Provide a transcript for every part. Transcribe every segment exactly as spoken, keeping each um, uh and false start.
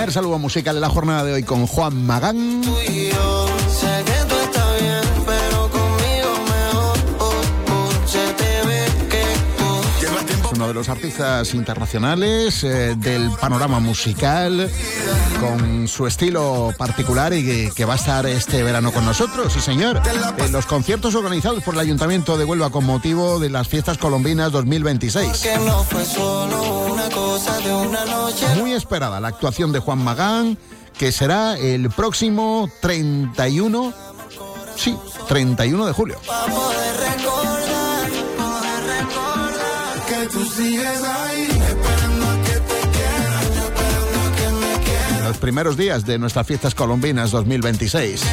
primer saludo musical de la jornada de hoy con Juan Magán. Uno de los artistas internacionales eh, del panorama musical, con su estilo particular y que, que va a estar este verano con nosotros, sí señor, en los conciertos organizados por el Ayuntamiento de Huelva con motivo de las Fiestas Colombinas dos mil veintiséis. Muy esperada la actuación de Juan Magán, que será el próximo treinta y uno, sí, treinta y uno de julio. Tú sigues ahí, esperando a que te quiera, yo esperando a que me quiera. Los primeros días de nuestras Fiestas Colombinas dos mil veintiséis.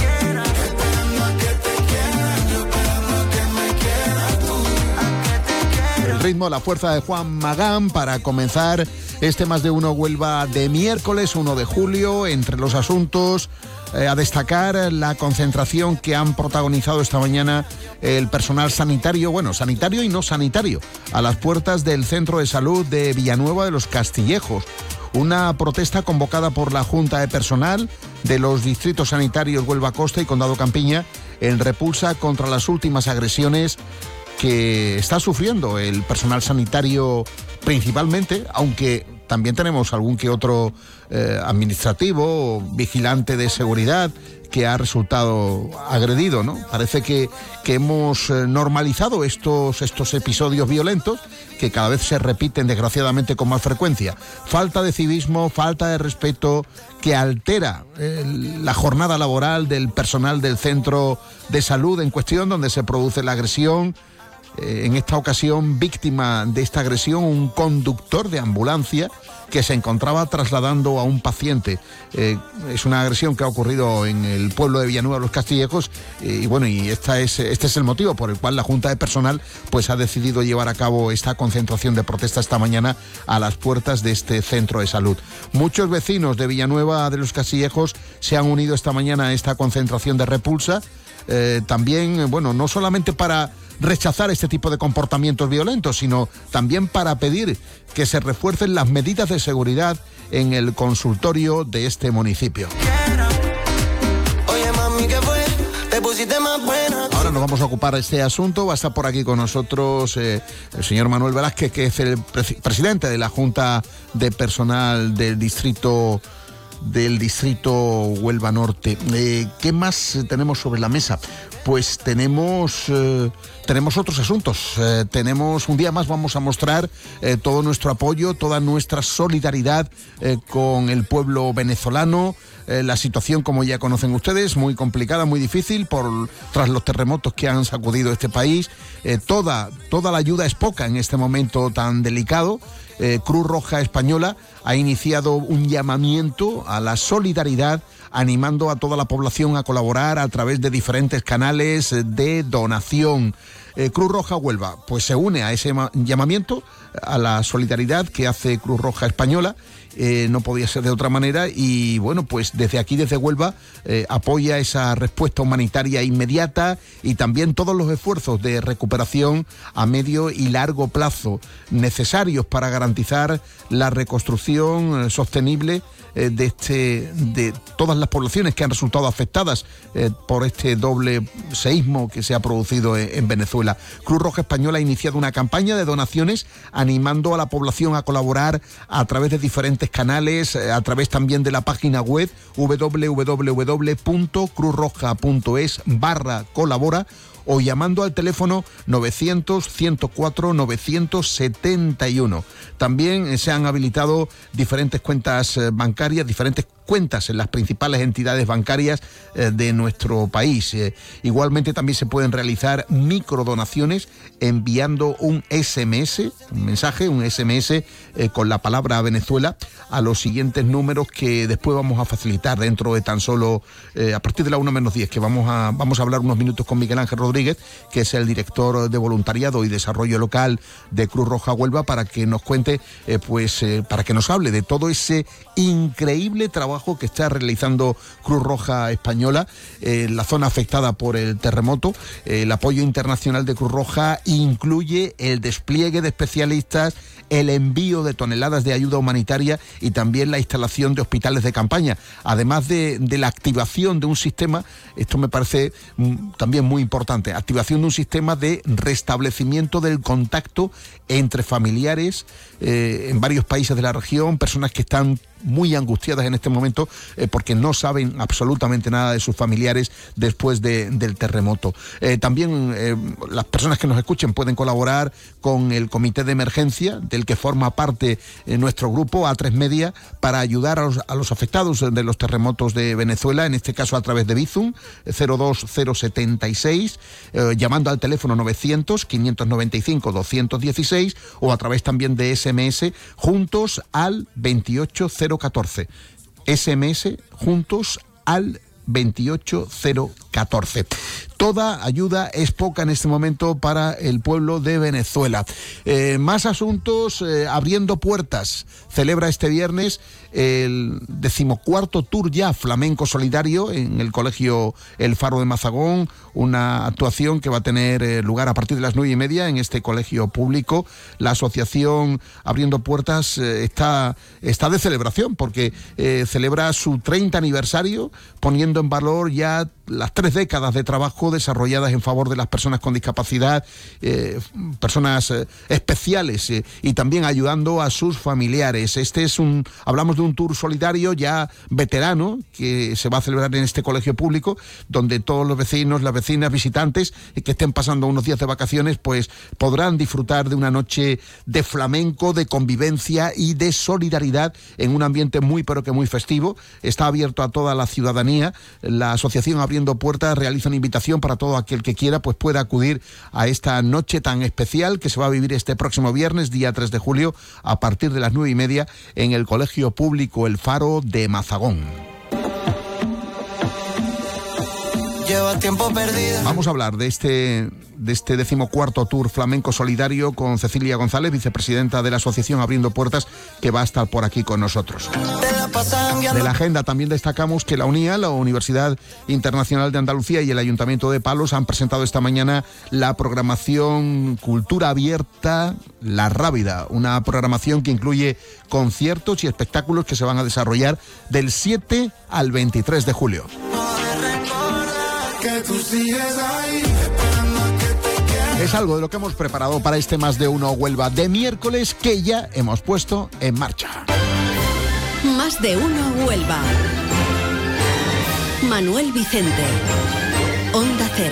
El ritmo, la fuerza de Juan Magán para comenzar este Más de Uno Huelva de miércoles uno de julio. Entre los asuntos eh, a destacar la concentración que han protagonizado esta mañana el personal sanitario, bueno, sanitario y no sanitario, a las puertas del Centro de Salud de Villanueva de los Castillejos. Una protesta convocada por la Junta de Personal de los distritos sanitarios Huelva Costa y Condado Campiña en repulsa contra las últimas agresiones que está sufriendo el personal sanitario principalmente, aunque también tenemos algún que otro eh, administrativo o vigilante de seguridad que ha resultado agredido, ¿no? Parece que, que hemos eh, normalizado estos, estos episodios violentos que cada vez se repiten desgraciadamente con más frecuencia. Falta de civismo, falta de respeto que altera eh, la jornada laboral del personal del centro de salud en cuestión donde se produce la agresión. En esta ocasión, víctima de esta agresión, un conductor de ambulancia que se encontraba trasladando a un paciente. Eh, es una agresión que ha ocurrido en el pueblo de Villanueva de los Castillejos eh, y bueno, y esta es, este es el motivo por el cual la Junta de Personal pues ha decidido llevar a cabo esta concentración de protesta esta mañana a las puertas de este centro de salud. Muchos vecinos de Villanueva de los Castillejos se han unido esta mañana a esta concentración de repulsa. Eh, también, bueno, no solamente para rechazar este tipo de comportamientos violentos, sino también para pedir que se refuercen las medidas de seguridad en el consultorio de este municipio. Ahora nos vamos a ocupar de este asunto. Va a estar por aquí con nosotros eh, el señor Manuel Velázquez, que es el pre- presidente de la Junta de Personal del Distrito del distrito Huelva Norte. Eh, ¿Qué más tenemos sobre la mesa? Pues tenemos eh, tenemos otros asuntos. Eh, tenemos un día más, vamos a mostrar eh, todo nuestro apoyo, toda nuestra solidaridad eh, con el pueblo venezolano. Eh, la situación, como ya conocen ustedes, muy complicada, muy difícil por tras los terremotos que han sacudido este país. Eh, toda, toda la ayuda es poca en este momento tan delicado. Eh, Cruz Roja Española ha iniciado un llamamiento a la solidaridad, animando a toda la población a colaborar a través de diferentes canales de donación. Eh, Cruz Roja Huelva pues se une a ese llamamiento, a la solidaridad que hace Cruz Roja Española. Eh, no podía ser de otra manera y bueno, pues desde aquí, desde Huelva, eh, apoya esa respuesta humanitaria inmediata y también todos los esfuerzos de recuperación a medio y largo plazo necesarios para garantizar la reconstrucción eh, sostenible eh, de, este, de todas las poblaciones que han resultado afectadas eh, por este doble seísmo que se ha producido en, en Venezuela. Cruz Roja Española ha iniciado una campaña de donaciones animando a la población a colaborar a través de diferentes canales, a través también de la página web doble u doble u doble u punto cruz roja punto es barra colabora o llamando al teléfono novecientos, ciento cuatro, novecientos setenta y uno. También se han habilitado diferentes cuentas bancarias, diferentes cuentas en las principales entidades bancarias eh, de nuestro país. Eh, igualmente también se pueden realizar microdonaciones enviando un ese eme ese, un mensaje, un ese eme ese eh, con la palabra Venezuela a los siguientes números que después vamos a facilitar dentro de tan solo, eh, a partir de la una menos diez, que vamos a, vamos a hablar unos minutos con Miguel Ángel Rodríguez Rodríguez, que es el director de voluntariado y desarrollo local de Cruz Roja Huelva, para que nos cuente, eh, pues, eh, para que nos hable de todo ese increíble trabajo que está realizando Cruz Roja Española eh, en la zona afectada por el terremoto. Eh, el apoyo internacional de Cruz Roja incluye el despliegue de especialistas, el envío de toneladas de ayuda humanitaria y también la instalación de hospitales de campaña, además de, de la activación de un sistema, esto me parece mm, también muy importante, activación de un sistema de restablecimiento del contacto entre familiares eh, en varios países de la región, personas que están muy angustiadas en este momento eh, porque no saben absolutamente nada de sus familiares después de, del terremoto. Eh, también eh, las personas que nos escuchen pueden colaborar con el comité de emergencia del que forma parte eh, nuestro grupo A tres Media para ayudar a los, a los afectados de los terremotos de Venezuela, en este caso a través de Bizum cero dos cero setenta y seis, eh, llamando al teléfono novecientos, quinientos noventa y cinco, doscientos dieciséis o a través también de ese eme ese juntos al veintiocho cero catorce. ese eme ese juntos al veintiocho cero catorce. Toda ayuda es poca en este momento para el pueblo de Venezuela. Eh, más asuntos, eh, abriendo puertas. Celebra este viernes el decimocuarto Tour ya flamenco solidario en el colegio El Faro de Mazagón, una actuación que va a tener eh, lugar a partir de las nueve y media en este colegio público. La asociación Abriendo Puertas eh, está, está de celebración porque eh, celebra su treinta aniversario, poniendo en valor ya las tres décadas de trabajo desarrolladas en favor de las personas con discapacidad, eh, personas eh, especiales eh, y también ayudando a sus familiares. Este es un, hablamos de un tour solidario ya veterano que se va a celebrar en este colegio público, donde todos los vecinos, las vecinas, visitantes que estén pasando unos días de vacaciones, pues podrán disfrutar de una noche de flamenco, de convivencia y de solidaridad en un ambiente muy pero que muy festivo. Está abierto a toda la ciudadanía. La asociación Abriendo Puertas realiza una invitación para todo aquel que quiera, pues pueda acudir a esta noche tan especial que se va a vivir este próximo viernes, día tres de julio, a partir de las nueve y media en el Colegio Público El Faro de Mazagón. Lleva tiempo perdido. Vamos a hablar de este, de este decimocuarto Tour Flamenco Solidario con Cecilia González, vicepresidenta de la Asociación Abriendo Puertas, que va a estar por aquí con nosotros. De la agenda también destacamos que la UNIA, la Universidad Internacional de Andalucía y el Ayuntamiento de Palos han presentado esta mañana la programación Cultura Abierta La Rábida, una programación que incluye conciertos y espectáculos que se van a desarrollar del siete al veintitrés de julio. Que tú sigues ahí, es algo de lo que hemos preparado para este Más de Uno Huelva de miércoles que ya hemos puesto en marcha. Más de Uno Huelva. Manuel Vicente. Onda Cero.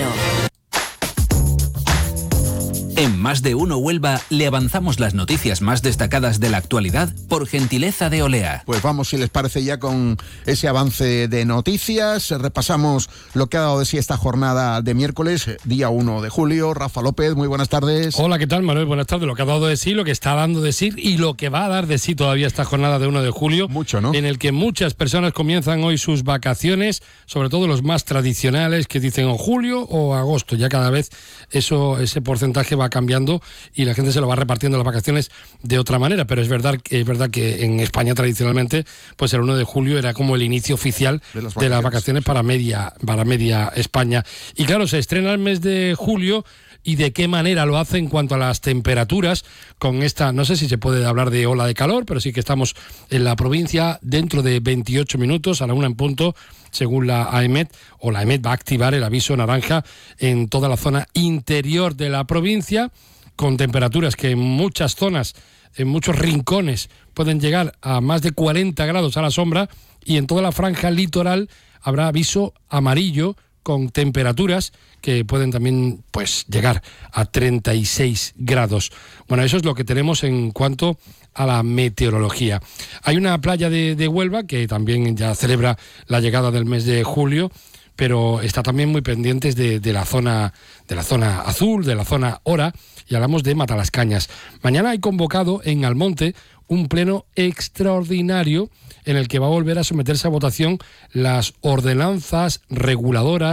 En Más de Uno Huelva le avanzamos las noticias más destacadas de la actualidad por gentileza de Olea. Pues vamos, si les parece, ya con ese avance de noticias. Repasamos lo que ha dado de sí esta jornada de miércoles, día uno de julio. Rafa López, muy buenas tardes. Hola, ¿qué tal, Manuel? Buenas tardes. Lo que ha dado de sí, lo que está dando de sí y lo que va a dar de sí todavía esta jornada de uno de julio. Mucho, ¿no? En el que muchas personas comienzan hoy sus vacaciones, sobre todo los más tradicionales que dicen o julio o agosto. Ya cada vez eso, ese porcentaje va cambiando y la gente se lo va repartiendo las vacaciones de otra manera, pero es verdad, es verdad que en España tradicionalmente pues el uno de julio era como el inicio oficial de las vacaciones, de las vacaciones para media para media España. Y claro, se estrena el mes de julio. ¿Y de qué manera lo hace en cuanto a las temperaturas? Con esta, no sé si se puede hablar de ola de calor, pero sí que estamos en la provincia dentro de veintiocho minutos, a la una en punto, según la AEMET, o la AEMET va a activar el aviso naranja en toda la zona interior de la provincia, con temperaturas que en muchas zonas, en muchos rincones, pueden llegar a más de cuarenta grados a la sombra, y en toda la franja litoral habrá aviso amarillo, con temperaturas que pueden también pues llegar a treinta y seis grados. Bueno, eso es lo que tenemos en cuanto a la meteorología. Hay una playa de, de Huelva que también ya celebra la llegada del mes de julio, pero está también muy pendientes de, de la zona de la zona azul, de la zona Ora, y hablamos de Matalascañas. Mañana hay convocado en Almonte un pleno extraordinario en el que va a volver a someterse a votación las ordenanzas reguladoras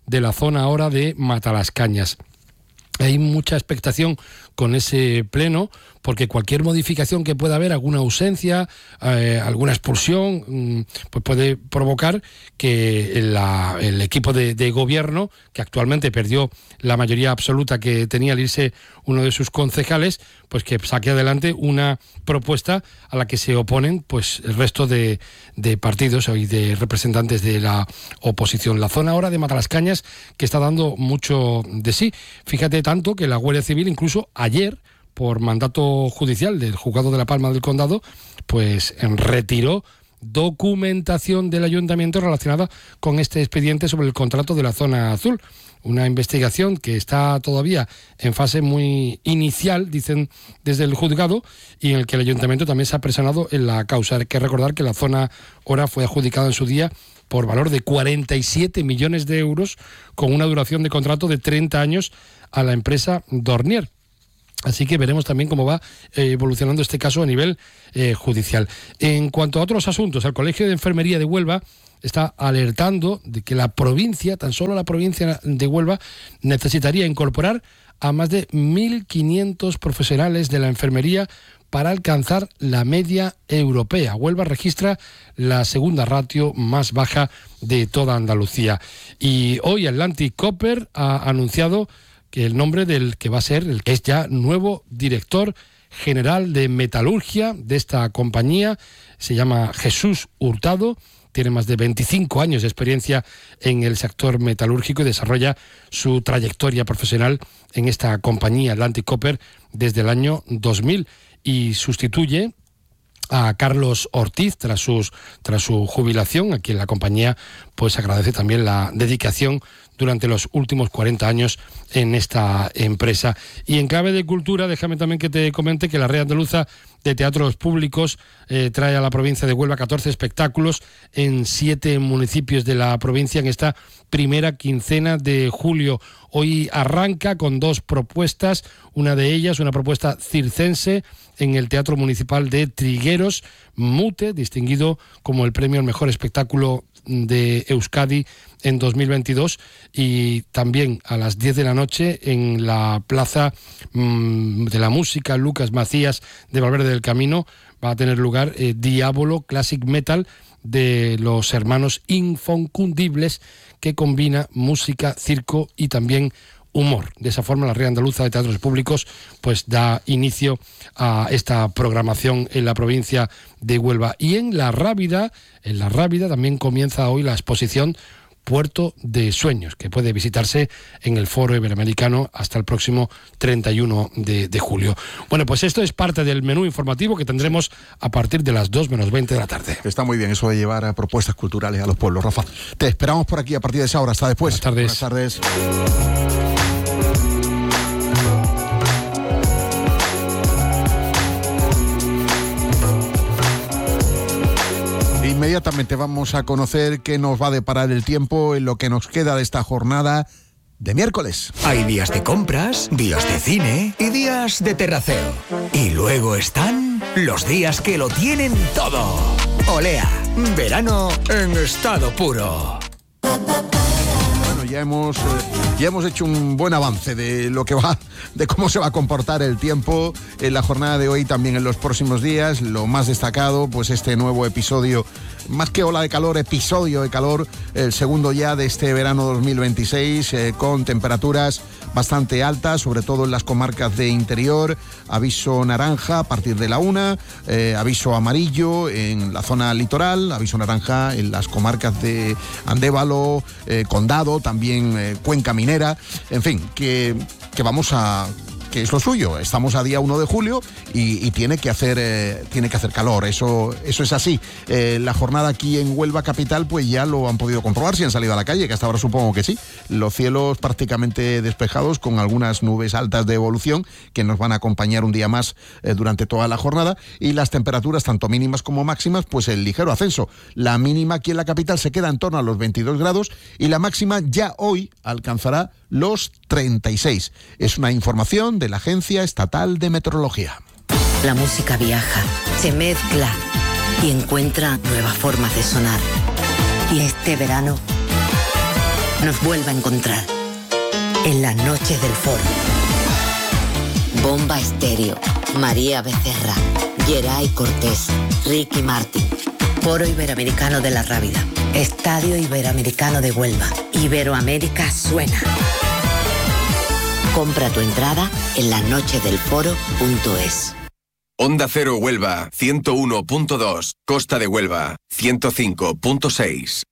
de la zona ahora de Matalascañas. Hay mucha expectación con ese pleno, porque cualquier modificación que pueda haber, alguna ausencia, eh, alguna expulsión, pues puede provocar que la, el equipo de, de gobierno, que actualmente perdió la mayoría absoluta que tenía al irse uno de sus concejales, pues que saque adelante una propuesta a la que se oponen pues el resto de, de partidos y de representantes de la oposición. La zona ahora de Matalascañas que está dando mucho de sí. Fíjate tanto que la Guardia Civil incluso ayer, por mandato judicial del Juzgado de la Palma del Condado, pues retiró documentación del ayuntamiento relacionada con este expediente sobre el contrato de la zona azul. Una investigación que está todavía en fase muy inicial, dicen desde el juzgado, y en el que el ayuntamiento también se ha personado en la causa. Hay que recordar que la zona ahora fue adjudicada en su día por valor de cuarenta y siete millones de euros, con una duración de contrato de treinta años a la empresa Dornier. Así que veremos también cómo va eh, evolucionando este caso a nivel eh, judicial. En cuanto a otros asuntos, el Colegio de Enfermería de Huelva está alertando de que la provincia, tan solo la provincia de Huelva, necesitaría incorporar a más de mil quinientos profesionales de la enfermería para alcanzar la media europea. Huelva registra la segunda ratio más baja de toda Andalucía. Y hoy Atlantic Copper ha anunciado que el nombre del que va a ser, el que es ya nuevo director general de metalurgia de esta compañía, se llama Jesús Hurtado. Tiene más de veinticinco años de experiencia en el sector metalúrgico y desarrolla su trayectoria profesional en esta compañía Atlantic Copper desde el año dos mil, y sustituye a Carlos Ortiz tras, sus, tras su jubilación, a quien la compañía pues agradece también la dedicación durante los últimos cuarenta años en esta empresa. Y en clave de cultura, déjame también que te comente que la Red Andaluza de Teatros Públicos eh, trae a la provincia de Huelva catorce espectáculos en siete municipios de la provincia en esta primera quincena de julio. Hoy arranca con dos propuestas, una de ellas una propuesta circense en el Teatro Municipal de Trigueros, Mute, distinguido como el premio al mejor espectáculo de Euskadi en dos mil veintidós, y también a las diez de la noche en la Plaza mmm, de la Música Lucas Macías de Valverde del Camino va a tener lugar eh, Diablo Classic Metal de los hermanos Infonfundibles, que combina música, circo y también humor. De esa forma la Red Andaluza de Teatros Públicos pues da inicio a esta programación en la provincia de Huelva. Y en La Rábida, en La Rábida también comienza hoy la exposición Puerto de Sueños, que puede visitarse en el Foro Iberoamericano hasta el próximo treinta y uno de julio. Bueno, pues esto es parte del menú informativo que tendremos a partir de las dos menos veinte de la tarde. Está muy bien eso de llevar a propuestas culturales a los pueblos, Rafa. Te esperamos por aquí a partir de esa hora. Hasta después. Buenas tardes. Buenas tardes. Inmediatamente vamos a conocer qué nos va a deparar el tiempo en lo que nos queda de esta jornada de miércoles. Hay días de compras, días de cine y días de terraceo. Y luego están los días que lo tienen todo. Olea, verano en estado puro. Bueno, ya hemos, eh, ya hemos hecho un buen avance de lo que va, de cómo se va a comportar el tiempo en la jornada de hoy, también en los próximos días. Lo más destacado, pues este nuevo episodio, más que ola de calor, episodio de calor, el segundo ya de este verano dos mil veintiséis, eh, con temperaturas bastante altas, sobre todo en las comarcas de interior. Aviso naranja a partir de la una, eh, aviso amarillo en la zona litoral, aviso naranja en las comarcas de Andévalo, eh, Condado, también eh, Cuenca Minera, en fin, que, que vamos a... que es lo suyo. Estamos a día uno de julio y, y tiene que hacer eh, tiene que hacer calor, eso eso es así. Eh, la jornada aquí en Huelva capital pues ya lo han podido comprobar si han salido a la calle, que hasta ahora supongo que sí. Los cielos prácticamente despejados con algunas nubes altas de evolución que nos van a acompañar un día más eh, durante toda la jornada, y las temperaturas tanto mínimas como máximas pues el ligero ascenso. La mínima aquí en la capital se queda en torno a los veintidós grados y la máxima ya hoy alcanzará los treinta y seis. Es una información de la Agencia Estatal de Meteorología. La música viaja, se mezcla y encuentra nuevas formas de sonar. Y este verano nos vuelva a encontrar en las noches del foro. Bomba Estéreo, María Becerra, Geray Cortés, Ricky Martin. Foro Iberoamericano de la Rábida, Estadio Iberoamericano de Huelva. Iberoamérica suena. Compra tu entrada en las noches del foro punto es. Onda Cero Huelva, ciento uno punto dos. Costa de Huelva, ciento cinco punto seis.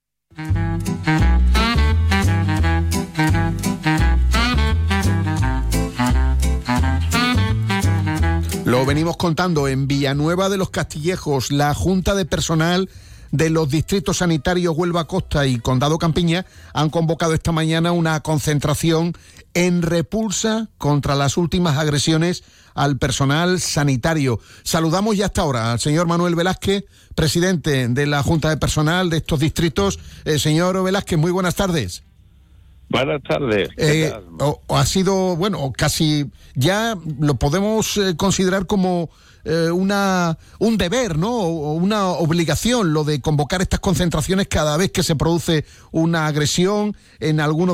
Lo venimos contando en Villanueva de los Castillejos. La Junta de Personal de los distritos sanitarios Huelva Costa y Condado Campiña han convocado esta mañana una concentración en repulsa contra las últimas agresiones al personal sanitario. Saludamos ya hasta ahora al señor Manuel Velázquez, presidente de la Junta de Personal de estos distritos. Eh, señor Velázquez, muy buenas tardes. Buenas tardes. Eh, o, o ha sido, bueno, casi ya lo podemos eh, considerar como eh, una un deber, ¿no? O una obligación, lo de convocar estas concentraciones cada vez que se produce una agresión en algunos